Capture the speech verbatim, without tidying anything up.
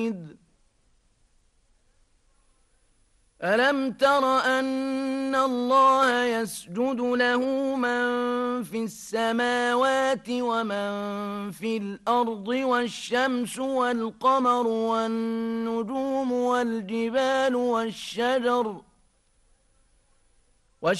ألم تر أن الله يسجد له من في السماوات ومن في الأرض والشمس والقمر والنجوم والجبال والشجر